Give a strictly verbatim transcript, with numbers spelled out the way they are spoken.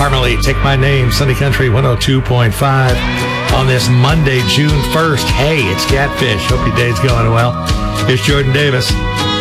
Carmelite, Take My Name, Sunday Country one oh two point five on this Monday, June first. Hey, it's Catfish. Hope your day's going well. Here's Jordan Davis.